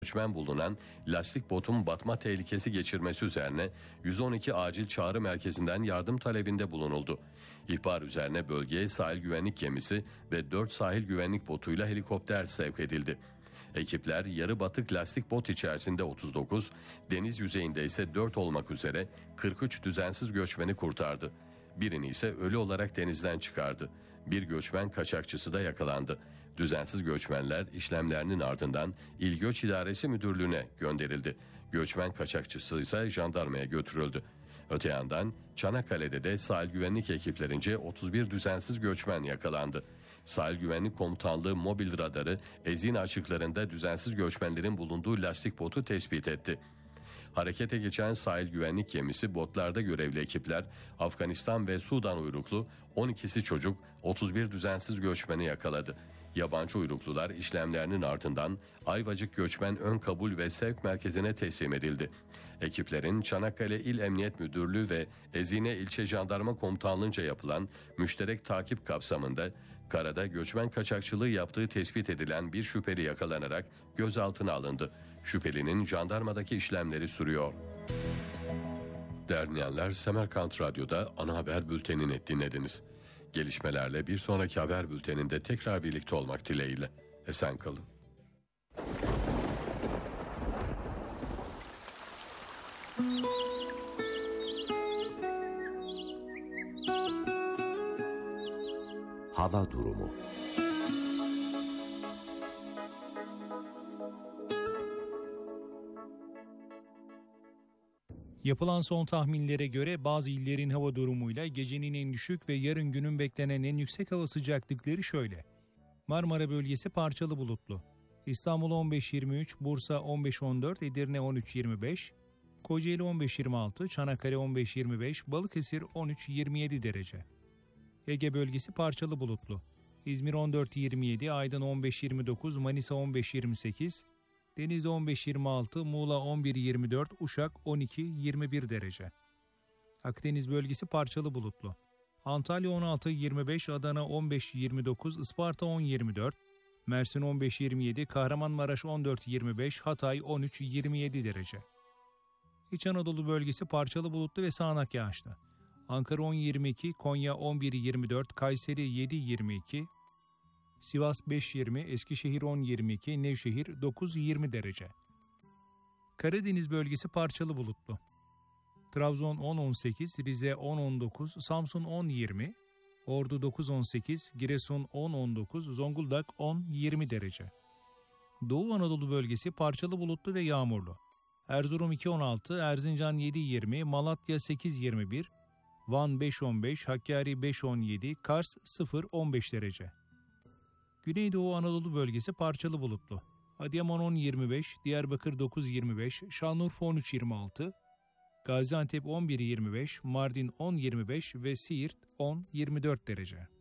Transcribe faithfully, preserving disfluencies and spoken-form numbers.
göçmen bulunan lastik botun batma tehlikesi geçirmesi üzerine yüz on iki acil çağrı merkezinden yardım talebinde bulunuldu. İhbar üzerine bölgeye sahil güvenlik gemisi ve dört sahil güvenlik botuyla helikopter sevk edildi. Ekipler yarı batık lastik bot içerisinde otuz dokuz, deniz yüzeyinde ise dört olmak üzere kırk üç düzensiz göçmeni kurtardı. Birini ise ölü olarak denizden çıkardı. Bir göçmen kaçakçısı da yakalandı. Düzensiz göçmenler işlemlerinin ardından İl Göç İdaresi Müdürlüğü'ne gönderildi. Göçmen kaçakçısı ise jandarmaya götürüldü. Öte yandan Çanakkale'de de sahil güvenlik ekiplerince otuz bir düzensiz göçmen yakalandı. Sahil Güvenlik Komutanlığı mobil radarı Ezine açıklarında düzensiz göçmenlerin bulunduğu lastik botu tespit etti. Harekete geçen sahil güvenlik gemisi botlarda görevli ekipler Afganistan ve Sudan uyruklu on ikisi çocuk otuz bir düzensiz göçmeni yakaladı. Yabancı uyruklular işlemlerinin ardından Ayvacık Göçmen Ön Kabul ve Sevk Merkezi'ne teslim edildi. Ekiplerin Çanakkale İl Emniyet Müdürlüğü ve Ezine İlçe Jandarma Komutanlığı'nca yapılan müşterek takip kapsamında karada göçmen kaçakçılığı yaptığı tespit edilen bir şüpheli yakalanarak gözaltına alındı. Şüphelinin jandarmadaki işlemleri sürüyor. Değerli dinleyenler, Semerkant Radyo'da ana haber bültenini dinlediniz. Gelişmelerle bir sonraki haber bülteninde tekrar birlikte olmak dileğiyle. Esen kalın. Hava durumu. Yapılan son tahminlere göre bazı illerin hava durumuyla gecenin en düşük ve yarın günün beklenen en yüksek hava sıcaklıkları şöyle. Marmara bölgesi parçalı bulutlu. İstanbul on beş yirmi üç, Bursa on beş on dört, Edirne on üç yirmi beş, Kocaeli on beş yirmi altı, Çanakkale on beş yirmi beş, Balıkesir on üç yirmi yedi derece. Ege bölgesi parçalı bulutlu. İzmir on dört yirmi yedi, Aydın on beş yirmi dokuz, Manisa on beş yirmi sekiz, Denizli on beş yirmi altı, Muğla on bir yirmi dört, Uşak on iki yirmi bir derece. Akdeniz bölgesi parçalı bulutlu. Antalya on altı yirmi beş, Adana on beş yirmi dokuz, Isparta on yirmi dört, Mersin on beş yirmi yedi, Kahramanmaraş on dört yirmi beş, Hatay on üç yirmi yedi derece. İç Anadolu bölgesi parçalı bulutlu ve sağanak yağışlı. Ankara on yirmi iki, Konya on bir yirmi dört, Kayseri yedi yirmi iki, Sivas beş yirmi, Eskişehir on yirmi iki, Nevşehir dokuz yirmi derece. Karadeniz bölgesi parçalı bulutlu. Trabzon on on sekiz, Rize on on dokuz, Samsun on yirmi, Ordu dokuz on sekiz, Giresun on on dokuz, Zonguldak on yirmi derece. Doğu Anadolu bölgesi parçalı bulutlu ve yağmurlu. Erzurum iki on altı, Erzincan yedi yirmi, Malatya sekiz yirmi bir, Van beş on beş, Hakkari beş on yedi, Kars sıfır on beş derece. Güneydoğu Anadolu bölgesi parçalı bulutlu. Adıyaman on yirmi beş, Diyarbakır dokuz yirmi beş, Şanlıurfa on üç yirmi altı, Gaziantep on bir yirmi beş, Mardin on yirmi beş ve Siirt on yirmi dört derece.